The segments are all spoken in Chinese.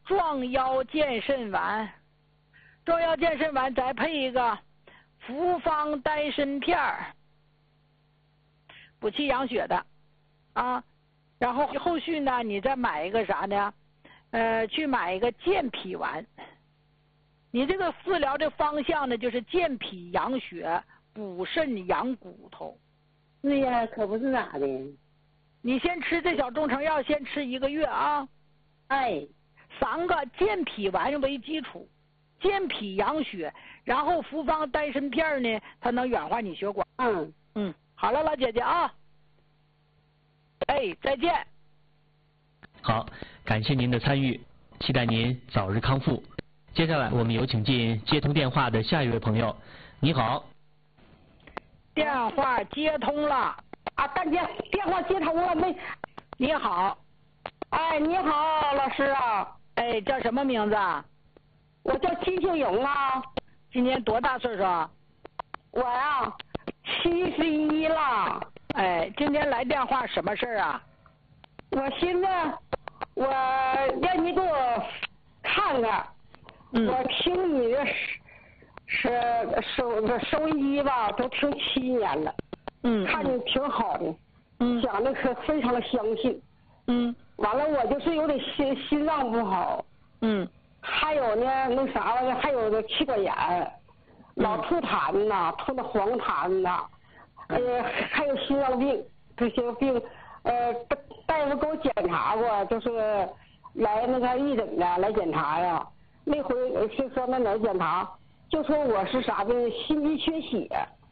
壮腰健肾丸，壮腰健肾丸再配一个复方丹参片儿，补气养血的啊。然后后续呢，你再买一个啥呢？去买一个健脾丸。你这个治疗的方向呢，就是健脾养血、补肾养骨头。 对呀，可不是咋的。 你先吃这小中成药，先吃1个月啊。 哎 ，3个健脾丸为基础，健脾养血，然后复方丹参片呢，它能软化你血管。好了，老姐姐啊。哎，再见。 好，感谢您的参与，期待您早日康复。接下来我们有请进接通电话的下一位朋友。你好。 电话接通了。 啊，大姐，电话接通了没？ 你好。 哎，你好，老师啊。 哎，叫什么名字啊？ 我叫金秀勇啊。 今年多大岁数？ 我呀，71了。 哎，今天来电话什么事儿啊？ 我寻思，我让你给我看看。我听你的收音机吧，都听7年了。看你挺好的。讲的可非常的相信。完了，我就是有点心脏不好。还有呢，那啥玩意儿，还有那气管炎，老吐痰呐，吐那黄痰呐。还有心脏病，这些病，大夫给我检查过，就是来那个义诊的来检查呀。那回是说那来检查，就说我是啥病，心肌缺血。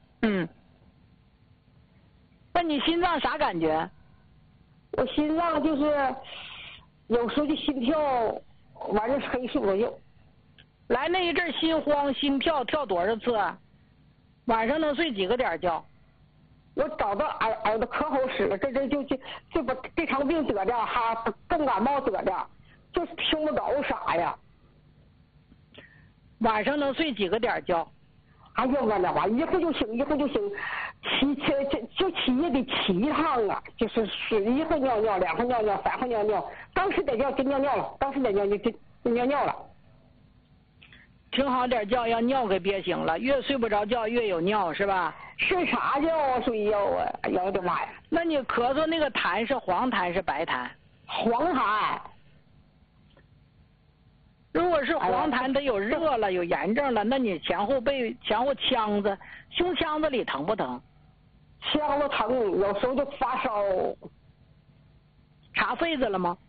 那你心脏啥感觉？ 我心脏就是有时候就心跳，完了黑睡不着。 来那一阵心慌心跳，跳多少次？晚上能睡几个点觉？ 我找到耳朵可好使了，这把这场病得的哈，重感冒得的，就是听不着啥呀。 晚上能睡几个点觉？ 哎呀我那玩意一会就醒，一会就醒，起也得起一趟啊，就是一会尿尿，2回尿尿，3回尿尿，当时得尿就尿尿了，当时得尿就尿尿了。 挺好点觉，要尿可别醒了，越睡不着觉越有尿是吧？ 睡啥觉啊？睡觉啊！哎呀我的妈呀！ 那你咳嗽那个痰是黄痰是白痰？ 黄痰。 如果是黄痰，它有热了，有炎症了，那你前后腔子、胸腔子里疼不疼？ 腔子疼，有时候就发烧。 查痱子了吗？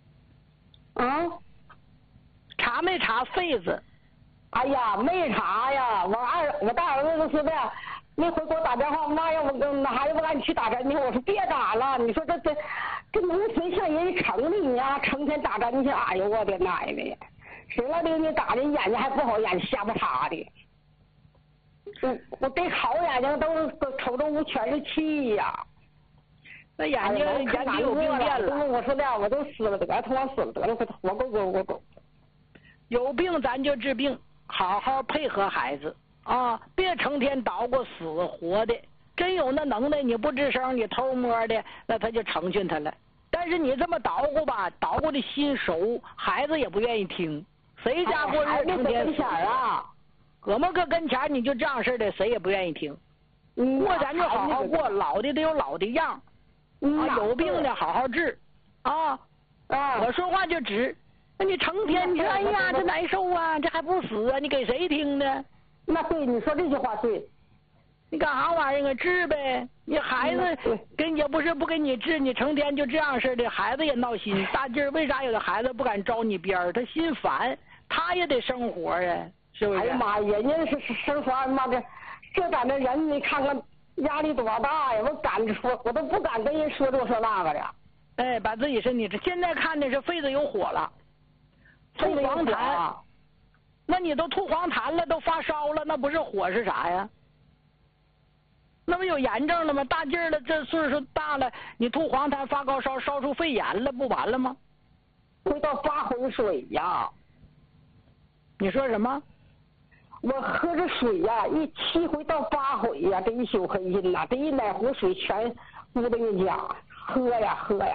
查没查痱子？ 哎呀，没查呀！我大儿子说的，那回给我打电话，妈呀，我孩子不让你去打针去，我说别打了，你说这农村像人家城里呀，成天打针去，哎呦我的奶奶！谁让你打的眼睛还不好，眼睛瞎不塌的。我这好眼睛都瞅着屋全是气呀。 那眼睛有病变了。 我说的，我都死了得了，他妈死了得了，活够。 有病咱就治病，好好配合孩子啊，别成天捣鼓死活的。真有那能耐，你不吱声，你偷摸的，那他就成全他了。但是你这么捣鼓吧，捣鼓的心熟，孩子也不愿意听。谁家过日成天死啊？搁么搁跟前你就这样式的，谁也不愿意听。过咱就好好过，老的得有老的样有病的好好治我说话就直。那你成天你说哎呀这难受啊，这还不死啊？你给谁听呢？ 那对，你说这句话对。 你干啥玩意儿啊？治呗！你孩子跟也不是不给你治，你成天就这样似的，孩子也闹心。大劲儿，为啥有的孩子不敢招你边儿？他心烦，他也得生活啊，是不是？ 哎呀妈，人家是生活，妈的，这咱的人你看看压力多大呀！我都不敢跟人说这说那个的。 哎，把自己身体现在看的是痱子有火了，吐黄痰。那你都吐黄痰了，都发烧了，那不是火是啥呀？那不有炎症了吗？大劲儿了，这岁数大了，你吐黄痰发高烧，烧出肺炎了，不完了吗？ 回到8回水呀！ 你说什么？ 我喝着水呀，7回到8回呀，这一宿黑心呐，这一奶壶水全捂在人家，喝呀，